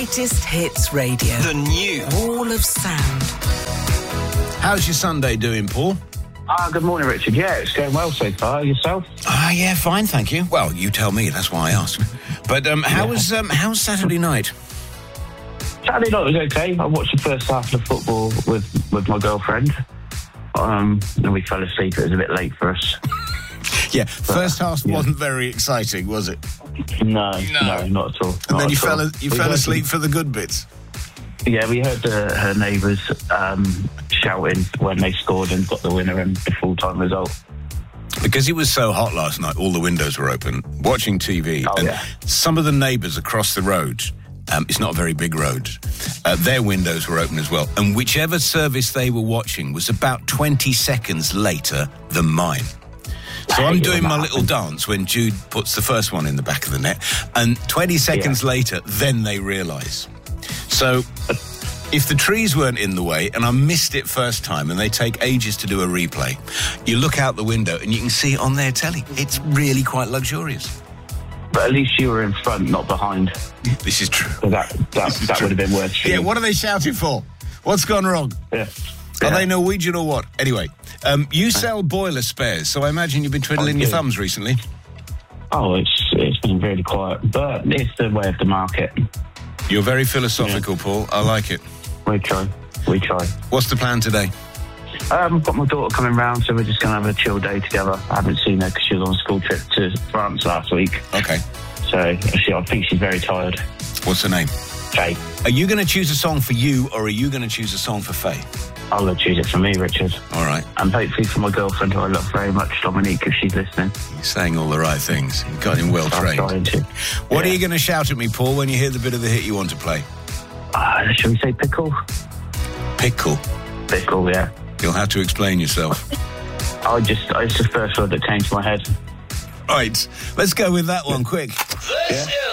Greatest Hits Radio. The new Wall of Sound. How's your Sunday doing, Paul? Good morning, Richard. Yeah, it's going well so far. Yourself? Yeah, fine, thank you. Well, you tell me, that's why I asked. But how's Saturday night? Saturday night was okay. I watched the first half of the football with my girlfriend. And we fell asleep. It was a bit late for us. Yeah, first half wasn't very exciting, was it? No, not at all. And then you fell asleep for the good bits. Yeah, we heard her neighbours shouting when they scored and got the winner and the full-time result. Because it was so hot last night, all the windows were open, watching TV. Some of the neighbours across the road, it's not a very big road, their windows were open as well. And whichever service they were watching was about 20 seconds later than mine. So I'm doing my little dance when Jude puts the first one in the back of the net, and 20 seconds later, then they realise. So if the trees weren't in the way and I missed it first time and they take ages to do a replay, you look out the window and you can see it on their telly. It's really quite luxurious. But at least you were in front, not behind. This is true. So that would have been worse for you. Yeah, what are they shouting for? What's gone wrong? Yeah. Are they Norwegian or what? Anyway, you sell boiler spares, so I imagine you've been twiddling your thumbs recently. Oh, it's been really quiet, but it's the way of the market. You're very philosophical, Paul. I like it. We try. What's the plan today? I've got my daughter coming round, so we're just going to have a chill day together. I haven't seen her because she was on a school trip to France last week. Okay. So I think she's very tired. What's her name? Faye. Are you going to choose a song for you, or are you going to choose a song for Faye? I'm going to choose it for me, Richard. All right. And hopefully for my girlfriend, who I love very much, Dominique, if she's listening. You're saying all the right things. You've got him well trained. I'm trying to. What are you going to shout at me, Paul, when you hear the bit of the hit you want to play? Shall we say pickle? Pickle? Pickle, yeah. You'll have to explain yourself. It's the first word that came to my head. Right. Let's go with that one, quick. This is